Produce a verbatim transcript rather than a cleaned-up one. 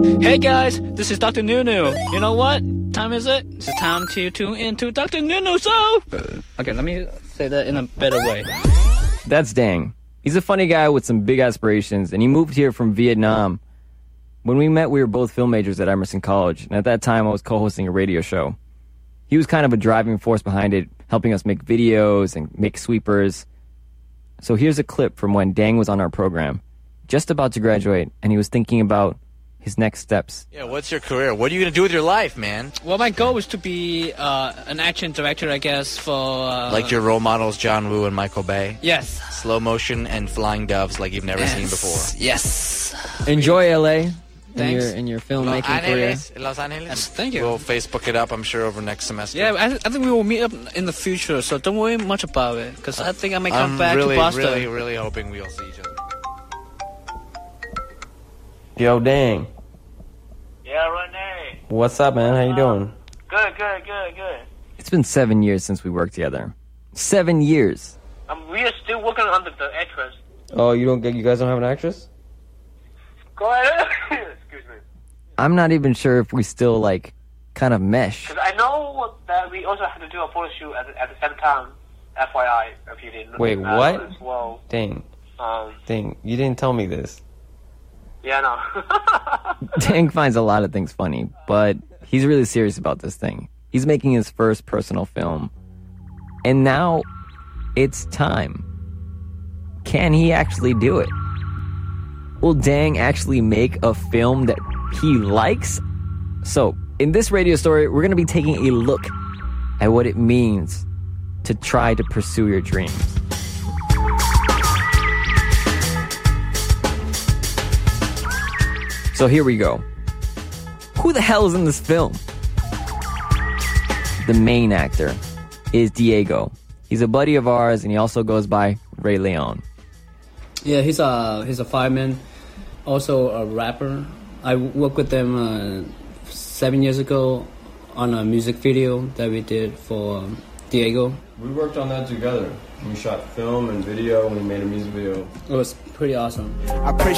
Hey guys, this is Doctor Nunu. You know what time is it? It's time to tune into Doctor Nunu Show. Okay, let me say that in a better way. That's Dang. He's a funny guy with some big aspirations, and he moved here from Vietnam. When we met, we were both film majors at Emerson College, and at that time I was co-hosting a radio show. He was kind of a driving force behind it, helping us make videos and make sweepers. So here's a clip from when Dang was on our program, just about to graduate, and he was thinking about his next steps. Yeah, what's your career? What are you going to do with your life, man? Well, my goal is to be uh, an action director, I guess, for... Uh, like your role models, John Woo and Michael Bay? Yes. Slow motion and flying doves like you've never yes. seen before. Yes. Enjoy L A in your, Thanks. in your filmmaking career. Los Angeles? Yes, thank you. We'll Facebook it up, I'm sure, over next semester. Yeah, I, I think we will meet up in the future, so don't worry much about it, because I think I may come I'm back really, to Boston. I'm really, really hoping we'll see each other. Yo, Dang. Yeah, Renee. What's up, man? How you doing? Good, good, good, good. It's been seven years since we worked together. Seven years. Um, we are still working on the, the actress. Oh, you don't get? You guys don't have an actress? Go ahead. Excuse me. I'm not even sure if we still, like, kind of mesh. Because I know that we also had to do a photo shoot at, at the same time. F Y I, if you didn't. Wait, uh, what? As well. Dang. Um, Dang, you didn't tell me this. yeah, no. Dang finds a lot of things funny, but he's really serious about this thing. He's making his first personal film. And now, it's time. Can he actually do it? Will Dang actually make a film that he likes? So, in this radio story, we're going to be taking a look at what it means to try to pursue your dreams. So here we go. Who the hell is in this film? The main actor is Diego. He's a buddy of ours, and he also goes by Ray Leon. Yeah, he's a he's a fireman, also a rapper. I worked with them uh, seven years ago on a music video that we did for um, Diego. We worked on that together. We shot film and video, and we made a music video. It was pretty awesome. I